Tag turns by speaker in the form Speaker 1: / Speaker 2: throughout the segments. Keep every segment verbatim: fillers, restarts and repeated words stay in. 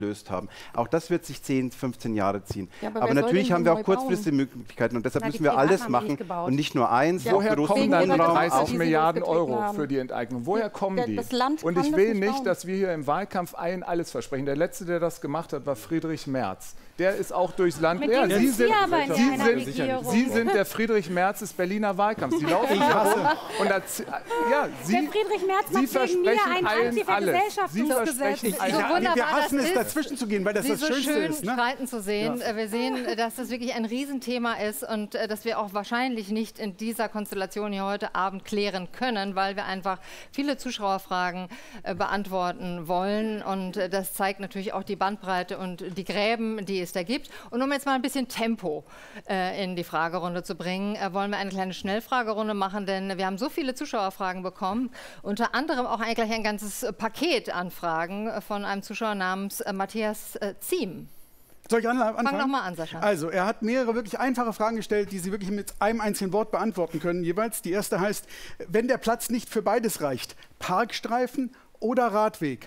Speaker 1: gelöst haben. Auch das wird sich zehn, fünfzehn Jahre ziehen.
Speaker 2: Ja, aber
Speaker 1: aber natürlich haben wir auch kurzfristige
Speaker 2: bauen?
Speaker 1: Möglichkeiten und deshalb
Speaker 3: Na,
Speaker 1: müssen wir alles machen und nicht nur eins.
Speaker 4: Ja, woher kommen dann dreißig
Speaker 2: die
Speaker 4: Milliarden
Speaker 2: Sie
Speaker 4: Euro
Speaker 2: haben.
Speaker 4: für die Enteignung? Woher kommen
Speaker 2: Ja,
Speaker 4: die?
Speaker 2: das Land
Speaker 4: und
Speaker 2: kann
Speaker 4: ich
Speaker 2: das
Speaker 4: will
Speaker 2: nicht
Speaker 4: nicht,
Speaker 2: bauen.
Speaker 4: dass wir hier im Wahlkampf allen alles versprechen. Der Letzte, der das gemacht hat, war Friedrich Merz. Der ist auch durchs Land.
Speaker 3: Mit
Speaker 4: Ja,
Speaker 3: dem
Speaker 4: Sie
Speaker 3: sind
Speaker 4: sind,
Speaker 3: Sie aber in
Speaker 4: Sie,
Speaker 3: einer
Speaker 4: sind,
Speaker 3: Regierung.
Speaker 4: Sie sind der Friedrich Merz des Berliner Wahlkampfs. Sie laufen hier rum und erzäh- ja, Sie,
Speaker 3: Der Friedrich Merz
Speaker 4: Sie
Speaker 3: macht wegen mir
Speaker 4: versprechen
Speaker 3: ein
Speaker 4: allen alles. Sie
Speaker 3: Anti-Vergesellschaftungsgesetz.
Speaker 4: versprechen
Speaker 5: So
Speaker 4: allen
Speaker 5: wunderbar
Speaker 4: alles.
Speaker 5: wir hassen
Speaker 6: das
Speaker 5: es, ist,
Speaker 6: dazwischen zu gehen, weil das
Speaker 5: Sie
Speaker 6: das
Speaker 5: so
Speaker 6: Schönste
Speaker 5: schön
Speaker 6: ist. Ne?
Speaker 5: streiten zu sehen.
Speaker 6: Ja.
Speaker 5: Wir sehen, dass das wirklich ein Riesenthema ist und äh, dass wir auch wahrscheinlich nicht in dieser Konstellation hier heute Abend klären können, weil wir einfach viele Zuschauerfragen äh, beantworten wollen. Und äh, das zeigt natürlich auch die Bandbreite und die Gräben, die es da gibt. Und um jetzt mal ein bisschen Tempo äh, in die Fragerunde zu bringen, äh, wollen wir eine kleine Schnellfragerunde machen, denn wir haben so viele Zuschauerfragen bekommen, unter anderem auch ein, gleich ein ganzes äh, Paket an Fragen äh, von einem Zuschauer namens äh, Matthias äh, Ziem.
Speaker 6: Soll ich an, anfangen?
Speaker 5: Fang doch mal an, Sascha.
Speaker 6: Also, er hat mehrere wirklich einfache Fragen gestellt, die Sie wirklich mit einem einzigen Wort beantworten können jeweils. Die erste heißt, wenn der Platz nicht für beides reicht, Parkstreifen oder Radweg?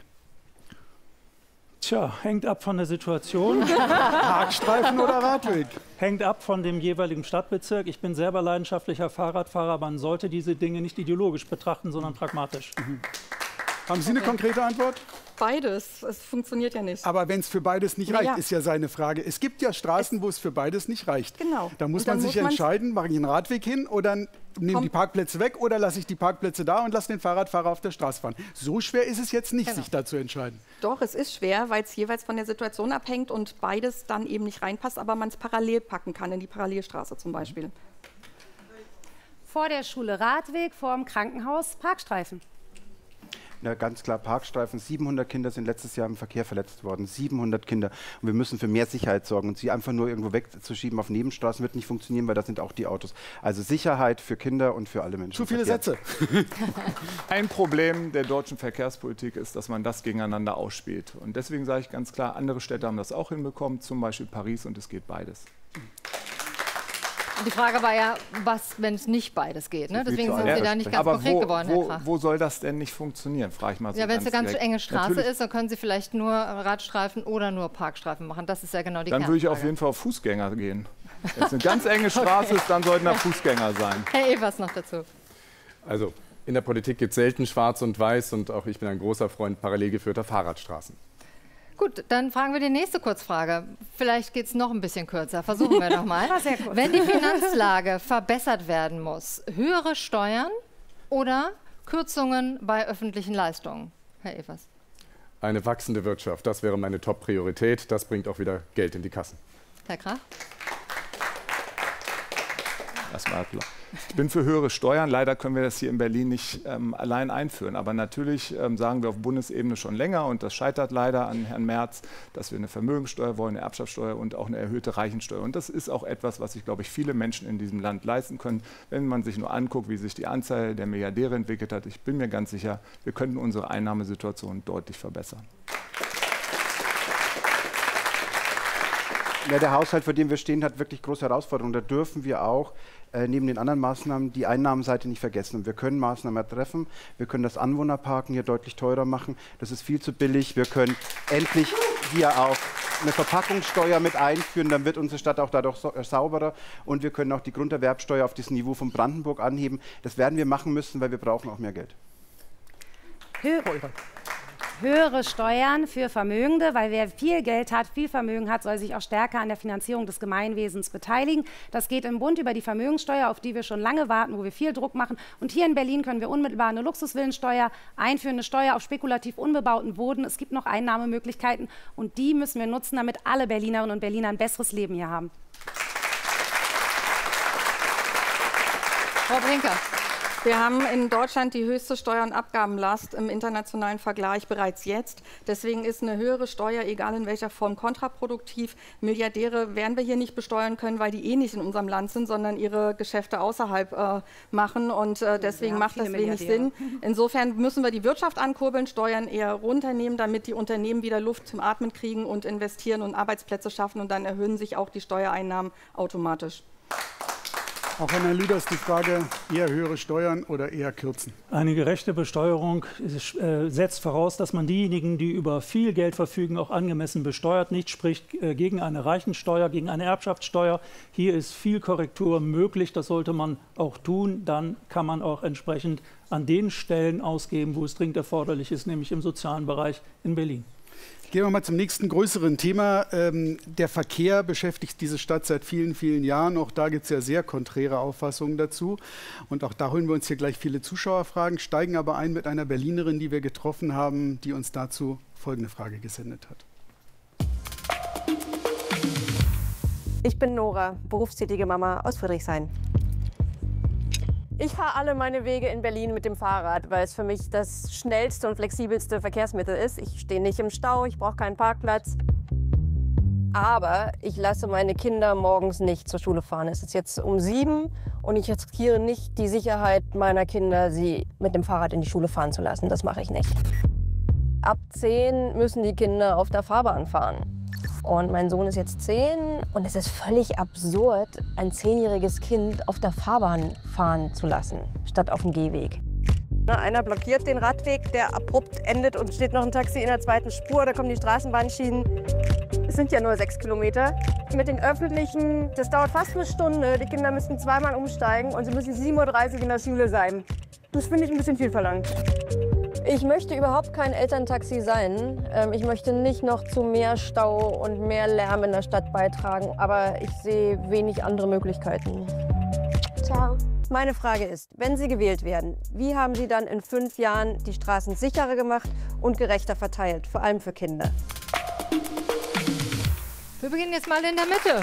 Speaker 7: Tja, hängt ab von der Situation,
Speaker 6: Parkstreifen oder Radweg?
Speaker 7: hängt ab von dem jeweiligen Stadtbezirk. Ich bin selber leidenschaftlicher Fahrradfahrer, aber man sollte diese Dinge nicht ideologisch betrachten, sondern pragmatisch.
Speaker 6: Mhm. Haben Sie eine konkrete Antwort?
Speaker 2: Beides. Es funktioniert ja nicht.
Speaker 6: Aber wenn es für beides nicht
Speaker 2: Na
Speaker 6: reicht,
Speaker 2: ja.
Speaker 6: ist ja seine Frage. Es gibt ja Straßen, wo es für beides nicht reicht.
Speaker 2: Genau.
Speaker 6: Da muss
Speaker 2: Und dann
Speaker 6: man sich
Speaker 2: muss man's-
Speaker 6: entscheiden, mache ich einen Radweg hin oder nehme
Speaker 2: Komm.
Speaker 6: die Parkplätze weg oder lasse ich die Parkplätze da und lasse den Fahrradfahrer auf der Straße fahren. So schwer ist es jetzt nicht,
Speaker 5: Genau.
Speaker 6: sich da zu entscheiden.
Speaker 2: Doch, es ist schwer, weil es jeweils von der Situation abhängt und beides dann eben nicht reinpasst, aber man es parallel packen kann, in die Parallelstraße zum Beispiel.
Speaker 3: Vor der Schule Radweg, vor dem Krankenhaus Parkstreifen.
Speaker 1: Ja, ganz klar, Parkstreifen. siebenhundert Kinder sind letztes Jahr im Verkehr verletzt worden. siebenhundert Kinder. Und wir müssen für mehr Sicherheit sorgen. Und sie einfach nur irgendwo wegzuschieben auf Nebenstraßen wird nicht funktionieren, weil das sind auch die Autos. Also Sicherheit für Kinder und für alle Menschen.
Speaker 6: Zu viele
Speaker 1: Verkehr.
Speaker 6: Sätze.
Speaker 4: Ein Problem der deutschen Verkehrspolitik ist, dass man das gegeneinander ausspielt. Und deswegen sage ich ganz klar, andere Städte haben das auch hinbekommen, zum Beispiel Paris, und es geht beides.
Speaker 5: Die Frage war ja, was, wenn es nicht beides geht. Ne? Deswegen sind
Speaker 1: Ja,
Speaker 5: Sie da nicht ganz
Speaker 4: Aber
Speaker 5: konkret
Speaker 4: wo,
Speaker 5: geworden, Herr
Speaker 4: wo,
Speaker 5: Krach.
Speaker 4: wo soll das denn nicht funktionieren, frage ich mal so
Speaker 5: Ja, wenn es eine ganz
Speaker 4: direkt.
Speaker 5: enge Straße
Speaker 4: Natürlich,
Speaker 5: ist, dann können Sie vielleicht nur Radstreifen oder nur Parkstreifen machen. Das ist ja genau die
Speaker 4: Dann würde ich auf
Speaker 5: Kernfrage.
Speaker 4: jeden Fall auf Fußgänger gehen. Wenn es eine ganz enge Straße ist, dann sollten da Fußgänger sein.
Speaker 5: Herr Evers noch dazu.
Speaker 8: Also in der Politik gibt es selten schwarz und weiß und auch ich bin ein großer Freund parallel geführter Fahrradstraßen.
Speaker 5: Gut, dann fragen wir die nächste Kurzfrage. Vielleicht geht es noch ein bisschen kürzer. Versuchen wir doch mal.
Speaker 3: War sehr kurz.
Speaker 5: Wenn die Finanzlage verbessert werden muss, höhere Steuern oder Kürzungen bei öffentlichen Leistungen? Herr Evers.
Speaker 8: Eine wachsende Wirtschaft, das wäre meine Top-Priorität. Das bringt auch wieder Geld in die Kassen.
Speaker 5: Herr Krach?
Speaker 4: Das war klar. Ich bin für höhere Steuern. Leider können wir das hier in Berlin nicht ähm, allein einführen. Aber natürlich ähm, sagen wir auf Bundesebene schon länger, und das scheitert leider an Herrn Merz, dass wir eine Vermögensteuer wollen, eine Erbschaftssteuer und auch eine erhöhte Reichensteuer. Und das ist auch etwas, was sich, glaube ich, viele Menschen in diesem Land leisten können. Wenn man sich nur anguckt, wie sich die Anzahl der Milliardäre entwickelt hat, ich bin mir ganz sicher, wir könnten unsere Einnahmesituation deutlich verbessern.
Speaker 1: Ja, der Haushalt, vor dem wir stehen, hat wirklich große Herausforderungen. Da dürfen wir auch äh, neben den anderen Maßnahmen die Einnahmenseite nicht vergessen. Und wir können Maßnahmen ertreffen. Wir können das Anwohnerparken hier deutlich teurer machen. Das ist viel zu billig. Wir können endlich hier auch eine Verpackungssteuer mit einführen. Dann wird unsere Stadt auch dadurch so, äh, sauberer. Und wir können auch die Grunderwerbsteuer auf das Niveau von Brandenburg anheben. Das werden wir machen müssen, weil wir brauchen auch mehr Geld.
Speaker 3: Hö Höhere Steuern für Vermögende, weil wer viel Geld hat, viel Vermögen hat, soll sich auch stärker an der Finanzierung des Gemeinwesens beteiligen. Das geht im Bund über die Vermögenssteuer, auf die wir schon lange warten, wo wir viel Druck machen. Und hier in Berlin können wir unmittelbar eine Luxusvillensteuer einführen, eine Steuer auf spekulativ unbebauten Boden. Es gibt noch Einnahmemöglichkeiten und die müssen wir nutzen, damit alle Berlinerinnen und Berliner ein besseres Leben hier haben.
Speaker 5: Frau Brinker.
Speaker 2: Wir haben in Deutschland die höchste Steuer- und Abgabenlast im internationalen Vergleich bereits jetzt. Deswegen ist eine höhere Steuer, egal in welcher Form, kontraproduktiv. Milliardäre werden wir hier nicht besteuern können, weil die eh nicht in unserem Land sind, sondern ihre Geschäfte außerhalb äh, machen. Und äh, deswegen macht das wenig Sinn. Insofern müssen wir die Wirtschaft ankurbeln, Steuern eher runternehmen, damit die Unternehmen wieder Luft zum Atmen kriegen und investieren und Arbeitsplätze schaffen. Und dann erhöhen sich auch die Steuereinnahmen automatisch.
Speaker 6: Auch an Herrn Lüders die Frage, eher höhere Steuern oder eher kürzen?
Speaker 7: Eine gerechte Besteuerung ist, äh, setzt voraus, dass man diejenigen, die über viel Geld verfügen, auch angemessen besteuert. Nicht spricht äh, gegen eine Reichensteuer, gegen eine Erbschaftssteuer. Hier ist viel Korrektur möglich, das sollte man auch tun. Dann kann man auch entsprechend an den Stellen ausgeben, wo es dringend erforderlich ist, nämlich im sozialen Bereich in Berlin.
Speaker 6: Gehen wir mal zum nächsten größeren Thema. Ähm, der Verkehr beschäftigt diese Stadt seit vielen, vielen Jahren. Auch da gibt es ja sehr konträre Auffassungen dazu. Und auch da holen wir uns hier gleich viele Zuschauerfragen, steigen aber ein mit einer Berlinerin, die wir getroffen haben, die uns dazu folgende Frage gesendet hat.
Speaker 9: Ich bin Nora, berufstätige Mama aus Friedrichshain. Ich fahre alle meine Wege in Berlin mit dem Fahrrad, weil es für mich das schnellste und flexibelste Verkehrsmittel ist. Ich stehe nicht im Stau, ich brauche keinen Parkplatz. Aber ich lasse meine Kinder morgens nicht zur Schule fahren. Es ist jetzt um sieben und ich riskiere nicht die Sicherheit meiner Kinder, sie mit dem Fahrrad in die Schule fahren zu lassen. Das mache ich nicht. Ab zehn müssen die Kinder auf der Fahrbahn fahren. Und mein Sohn ist jetzt zehn und es ist völlig absurd, ein zehnjähriges Kind auf der Fahrbahn fahren zu lassen, statt auf dem Gehweg. Einer blockiert den Radweg, der abrupt endet und steht noch ein Taxi in der zweiten Spur, da kommen die Straßenbahnschienen. Es sind ja nur sechs Kilometer. Mit den Öffentlichen, das dauert fast eine Stunde. Die Kinder müssen zweimal umsteigen und sie müssen sieben Uhr dreißig in der Schule sein. Das finde ich ein bisschen viel verlangt. Ich möchte überhaupt kein Elterntaxi sein. Ich möchte nicht noch zu mehr Stau und mehr Lärm in der Stadt beitragen, aber ich sehe wenig andere Möglichkeiten. Ciao. Meine Frage ist, wenn Sie gewählt werden, wie haben Sie dann in fünf Jahren die Straßen sicherer gemacht und gerechter verteilt, vor allem für Kinder?
Speaker 5: Wir beginnen jetzt mal in der Mitte.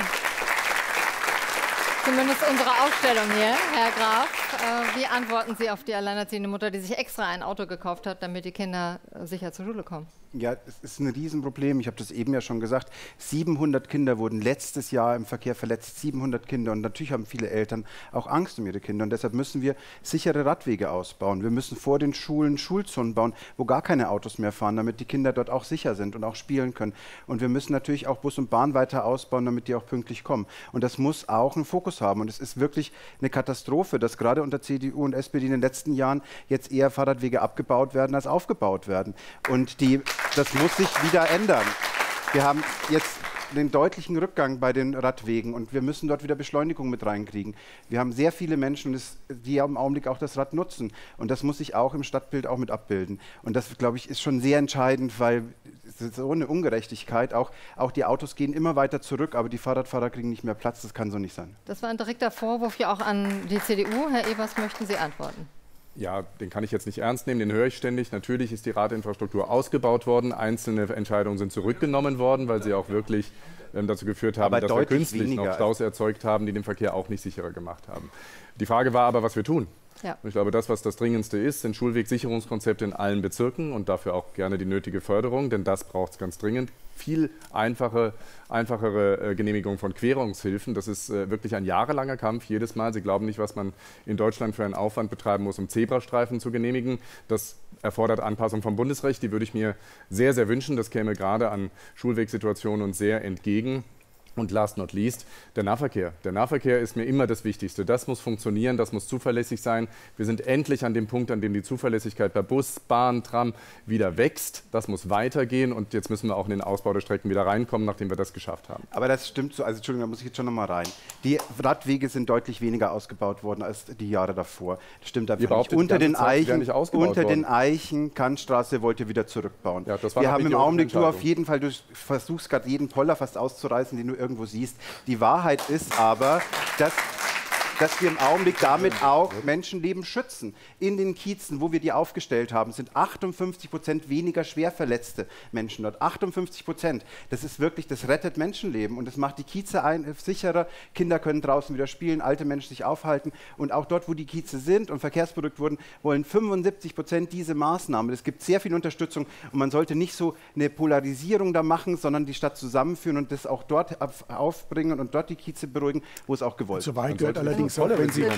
Speaker 5: Zumindest unsere Aufstellung hier, Herr Graf. Äh, wie antworten Sie auf die alleinerziehende Mutter, die sich extra ein Auto gekauft hat, damit die Kinder äh, sicher zur Schule kommen?
Speaker 1: Ja, es ist ein Riesenproblem. Ich habe das eben ja schon gesagt. siebenhundert Kinder wurden letztes Jahr im Verkehr verletzt. siebenhundert Kinder. Und natürlich haben viele Eltern auch Angst um ihre Kinder. Und deshalb müssen wir sichere Radwege ausbauen. Wir müssen vor den Schulen Schulzonen bauen, wo gar keine Autos mehr fahren, damit die Kinder dort auch sicher sind und auch spielen können. Und wir müssen natürlich auch Bus und Bahn weiter ausbauen, damit die auch pünktlich kommen. Und das muss auch einen Fokus haben. Und es ist wirklich eine Katastrophe, dass gerade unter C D U und S P D in den letzten Jahren jetzt eher Fahrradwege abgebaut werden, als aufgebaut werden. Und die Das muss sich wieder ändern. Wir haben jetzt den deutlichen Rückgang bei den Radwegen und wir müssen dort wieder Beschleunigung mit reinkriegen. Wir haben sehr viele Menschen, die im Augenblick auch das Rad nutzen und das muss sich auch im Stadtbild auch mit abbilden. Und das, glaube ich, ist schon sehr entscheidend, weil es ist so eine Ungerechtigkeit. Auch, auch die Autos gehen immer weiter zurück, aber die Fahrradfahrer kriegen nicht mehr Platz. Das kann so nicht sein.
Speaker 5: Das war ein direkter Vorwurf ja auch an die C D U. Herr Evers, möchten Sie antworten?
Speaker 8: Ja, den kann ich jetzt nicht ernst nehmen, den höre ich ständig. Natürlich ist die Radinfrastruktur ausgebaut worden. Einzelne Entscheidungen sind zurückgenommen worden, weil sie auch wirklich ähm, dazu geführt haben, aber dass wir künstlich weniger noch Staus erzeugt haben, die den Verkehr auch nicht sicherer gemacht haben. Die Frage war aber, was wir tun. Ja. Ich glaube, das, was das Dringendste ist, sind Schulwegsicherungskonzepte in allen Bezirken und dafür auch gerne die nötige Förderung, denn das braucht es ganz dringend. Viel einfache, einfachere äh, Genehmigung von Querungshilfen. Das ist äh, wirklich ein jahrelanger Kampf jedes Mal. Sie glauben nicht, was man in Deutschland für einen Aufwand betreiben muss, um Zebrastreifen zu genehmigen. Das erfordert Anpassung vom Bundesrecht. Die würde ich mir sehr, sehr wünschen. Das käme gerade an Schulwegsituationen uns sehr entgegen. Und last not least, der Nahverkehr. Der Nahverkehr ist mir immer das Wichtigste. Das muss funktionieren, das muss zuverlässig sein. Wir sind endlich an dem Punkt, an dem die Zuverlässigkeit bei Bus, Bahn, Tram wieder wächst. Das muss weitergehen und jetzt müssen wir auch in den Ausbau der Strecken wieder reinkommen, nachdem wir das geschafft haben.
Speaker 1: Aber das stimmt so, also Entschuldigung, da muss ich jetzt schon noch mal rein. Die Radwege sind deutlich weniger ausgebaut worden als die Jahre davor. Das stimmt einfach nicht. Unter den Eichen, unter den Eichen, Kantstraße wollt ihr wieder zurückbauen. Ja, das war wir haben im Augenblick, du auf jeden Fall, du versuchst gerade jeden Poller fast auszureißen, den du irgendwo siehst. Die Wahrheit ist aber, dass, dass wir im Augenblick damit auch Menschenleben schützen. In den Kiezen, wo wir die aufgestellt haben, sind achtundfünfzig Prozent weniger schwer verletzte Menschen dort. achtundfünfzig Prozent. Das ist wirklich, das rettet Menschenleben und das macht die Kieze ein, sicherer. Kinder können draußen wieder spielen, alte Menschen sich aufhalten und auch dort, wo die Kieze sind und verkehrsberuhigt wurden, wollen fünfundsiebzig Prozent diese Maßnahme. Es gibt sehr viel Unterstützung und man sollte nicht so eine Polarisierung da machen, sondern die Stadt zusammenführen und das auch dort aufbringen und dort die Kieze beruhigen, wo es auch gewollt ist.
Speaker 6: Zur Wahrheit gehört allerdings auch, wenn Sie,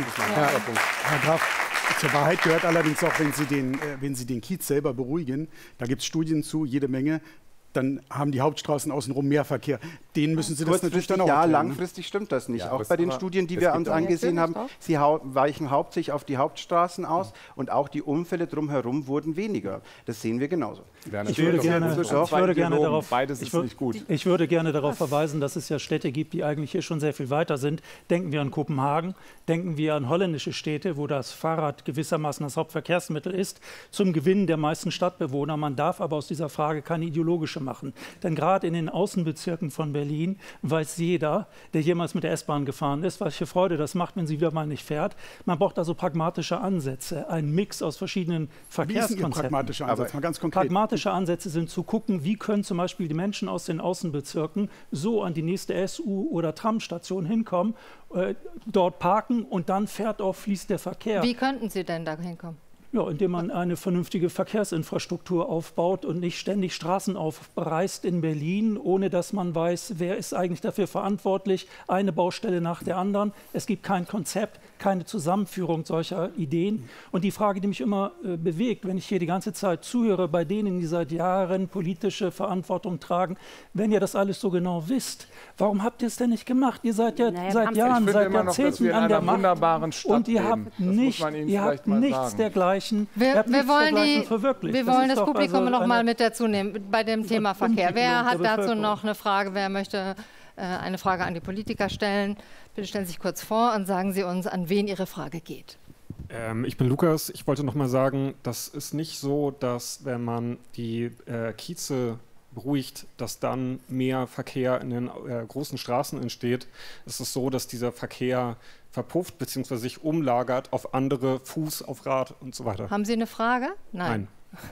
Speaker 6: Herr Graf, zur Wahrheit gehört allerdings auch, wenn Sie den, äh, wenn Sie den Kiez selber beruhigen, da gibt es Studien zu, jede Menge, dann haben die Hauptstraßen außenrum mehr Verkehr. Den müssen Sie das natürlich dann auch
Speaker 1: Ja,
Speaker 6: erklären,
Speaker 1: langfristig stimmt das nicht.
Speaker 8: Ja,
Speaker 1: auch bei den Studien, die wir uns angesehen haben, sie hau weichen hauptsächlich auf die Hauptstraßen aus mhm. und auch die Unfälle drumherum wurden weniger. Das sehen wir genauso.
Speaker 7: Ich würde gerne, ich würde gerne darauf,
Speaker 4: beides ist
Speaker 7: ich,
Speaker 4: nicht gut.
Speaker 7: Ich würde gerne darauf verweisen, dass es ja Städte gibt, die eigentlich hier schon sehr viel weiter sind. Denken wir an Kopenhagen, denken wir an holländische Städte, wo das Fahrrad gewissermaßen das Hauptverkehrsmittel ist, zum Gewinn der meisten Stadtbewohner. Man darf aber aus dieser Frage keine ideologische machen. Denn gerade in den Außenbezirken von Berlin weiß jeder, der jemals mit der S-Bahn gefahren ist, welche Freude das macht, wenn sie wieder mal nicht fährt. Man braucht also pragmatische Ansätze, einen Mix aus verschiedenen Verkehrskonzepten.
Speaker 6: Wie ist Ihr pragmatischer Ansatz? Mal ganz konkret.
Speaker 7: Pragmatische Ansätze sind zu gucken, wie können zum Beispiel die Menschen aus den Außenbezirken so an die nächste S U- oder Tramstation hinkommen, äh, dort parken und dann fährt auch, fließt der Verkehr.
Speaker 5: Wie könnten Sie denn da hinkommen?
Speaker 7: Ja, indem man eine vernünftige Verkehrsinfrastruktur aufbaut und nicht ständig Straßen aufreißt in Berlin, ohne dass man weiß, wer ist eigentlich dafür verantwortlich, eine Baustelle nach der anderen. Es gibt kein Konzept, keine Zusammenführung solcher Ideen. Und die Frage, die mich immer äh, bewegt, wenn ich hier die ganze Zeit zuhöre, bei denen, die seit Jahren politische Verantwortung tragen, wenn ihr das alles so genau wisst, warum habt ihr es denn nicht gemacht? Ihr seid ja naja, seit Jahren, seit Jahrzehnten noch, an der Macht und ihr habt nicht, ihr habt nichts dergleichen.
Speaker 5: Wir, wir wollen, die, wir wollen das, das Publikum also noch mal mit dazu nehmen bei dem Thema Verkehr. Wer hat dazu noch eine Frage? Wer möchte äh, eine Frage an die Politiker stellen? Bitte stellen Sie sich kurz vor und sagen Sie uns, an wen Ihre Frage geht.
Speaker 10: Ähm, ich bin Lukas. Ich wollte noch mal sagen, das ist nicht so, dass wenn man die äh, Kieze beruhigt, dass dann mehr Verkehr in den äh, großen Straßen entsteht. Es ist so, dass dieser Verkehr verpufft bzw. sich umlagert auf andere, Fuß, auf Rad und so weiter.
Speaker 5: Haben Sie eine Frage? Nein.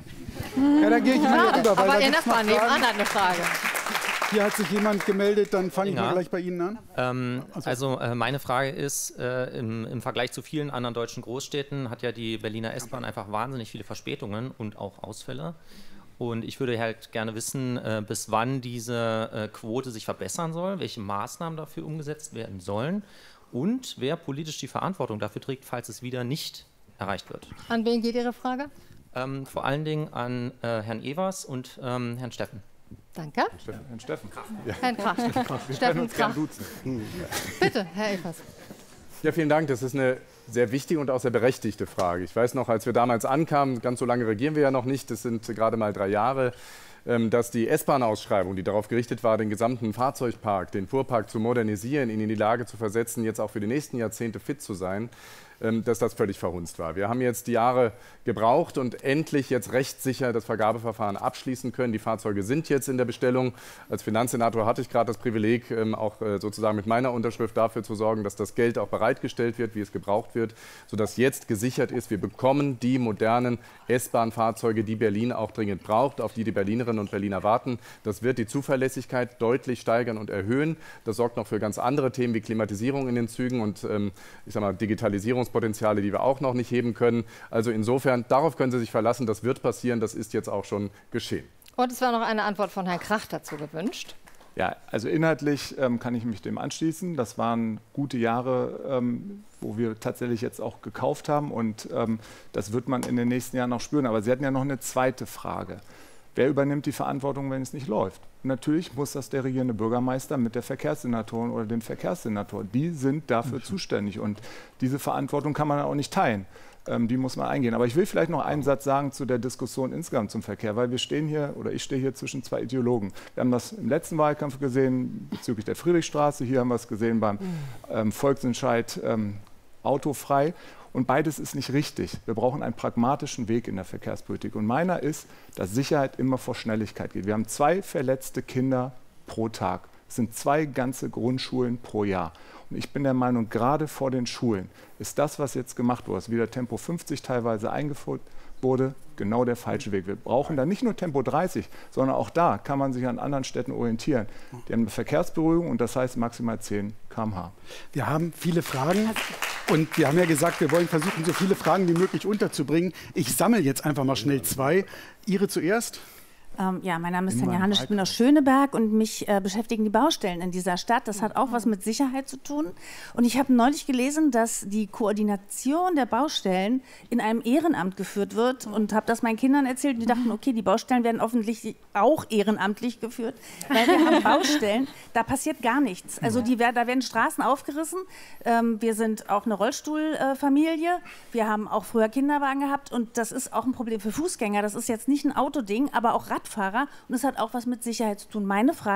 Speaker 6: Nein. Ja, dann gehe ich mal rüber. Weil
Speaker 5: aber Ihr Nachbar nebenan hat eine Frage.
Speaker 6: Hier hat sich jemand gemeldet, dann fange ich
Speaker 11: ja.
Speaker 6: mal gleich bei Ihnen an.
Speaker 11: Ähm, also äh, meine Frage ist, äh, im, im Vergleich zu vielen anderen deutschen Großstädten hat ja die Berliner S-Bahn einfach wahnsinnig viele Verspätungen und auch Ausfälle. Und ich würde halt gerne wissen, äh, bis wann diese äh, Quote sich verbessern soll, welche Maßnahmen dafür umgesetzt werden sollen und wer politisch die Verantwortung dafür trägt, falls es wieder nicht erreicht wird.
Speaker 5: An wen geht Ihre Frage?
Speaker 11: Ähm, vor allen Dingen an äh, Herrn Evers und ähm, Herrn Steffen.
Speaker 5: Danke.
Speaker 8: Herrn Steffen.
Speaker 5: Ja. Herrn Krach. Steffen Krach. Bitte, Herr Evers.
Speaker 8: Ja, vielen Dank. Das ist eine sehr wichtige und auch sehr berechtigte Frage. Ich weiß noch, als wir damals ankamen, ganz so lange regieren wir ja noch nicht, das sind gerade mal drei Jahre, dass die S-Bahn-Ausschreibung, die darauf gerichtet war, den gesamten Fahrzeugpark, den Fuhrpark zu modernisieren, ihn in die Lage zu versetzen, jetzt auch für die nächsten Jahrzehnte fit zu sein, dass das völlig verhunzt war. Wir haben jetzt die Jahre gebraucht und endlich jetzt rechtssicher das Vergabeverfahren abschließen können. Die Fahrzeuge sind jetzt in der Bestellung. Als Finanzsenator hatte ich gerade das Privileg, auch sozusagen mit meiner Unterschrift dafür zu sorgen, dass das Geld auch bereitgestellt wird, wie es gebraucht wird, sodass jetzt gesichert ist, wir bekommen die modernen S-Bahn-Fahrzeuge, die Berlin auch dringend braucht, auf die die Berlinerinnen und Berliner warten. Das wird die Zuverlässigkeit deutlich steigern und erhöhen. Das sorgt noch für ganz andere Themen wie Klimatisierung in den Zügen und ich sag mal, Digitalisierung Potenziale, die wir auch noch nicht heben können. Also insofern, darauf können Sie sich verlassen, das wird passieren, das ist jetzt auch schon geschehen.
Speaker 5: Und es war noch eine Antwort von Herrn Krach dazu gewünscht.
Speaker 4: Ja, also inhaltlich ähm, kann ich mich dem anschließen. Das waren gute Jahre, ähm, wo wir tatsächlich jetzt auch gekauft haben und ähm, das wird man in den nächsten Jahren noch spüren. Aber Sie hatten ja noch eine zweite Frage. Wer übernimmt die Verantwortung, wenn es nicht läuft? Natürlich muss das der regierende Bürgermeister mit der Verkehrssenatorin oder dem Verkehrssenator. Die sind dafür zuständig und diese Verantwortung kann man auch nicht teilen. Ähm, die muss man eingehen. Aber ich will vielleicht noch einen Satz sagen zu der Diskussion insgesamt zum Verkehr, weil wir stehen hier, oder ich stehe hier zwischen zwei Ideologen. Wir haben das im letzten Wahlkampf gesehen bezüglich der Friedrichstraße, hier haben wir es gesehen beim ähm, Volksentscheid ähm, autofrei. Und beides ist nicht richtig. Wir brauchen einen pragmatischen Weg in der Verkehrspolitik. Und meiner ist, dass Sicherheit immer vor Schnelligkeit geht. Wir haben zwei verletzte Kinder pro Tag. Es sind zwei ganze Grundschulen pro Jahr. Und ich bin der Meinung, gerade vor den Schulen ist das, was jetzt gemacht wurde, wie der Tempo fünfzig teilweise eingeführt wurde, genau der falsche Weg. Wir brauchen da nicht nur Tempo dreißig, sondern auch da kann man sich an anderen Städten orientieren. Die haben eine Verkehrsberuhigung und das heißt maximal zehn Kilometer pro Stunde.
Speaker 6: Wir haben viele Fragen und wir haben ja gesagt, wir wollen versuchen, so viele Fragen wie möglich unterzubringen. Ich sammle jetzt einfach mal schnell zwei. Ihre zuerst?
Speaker 12: Ähm, ja, mein Name ist Tanja Hanisch, ich bin aus Schöneberg und mich äh, beschäftigen die Baustellen in dieser Stadt. Das hat auch was mit Sicherheit zu tun. Und ich habe neulich gelesen, dass die Koordination der Baustellen in einem Ehrenamt geführt wird und habe das meinen Kindern erzählt und die dachten, okay, die Baustellen werden offensichtlich auch ehrenamtlich geführt, weil wir haben Baustellen, da passiert gar nichts. Also die, da werden Straßen aufgerissen. Ähm, wir sind auch eine Rollstuhlfamilie. Wir haben auch früher Kinderwagen gehabt und das ist auch ein Problem für Fußgänger. Das ist jetzt nicht ein Autoding, aber auch Radfahrer und es hat auch was mit Sicherheit zu tun. Meine Frage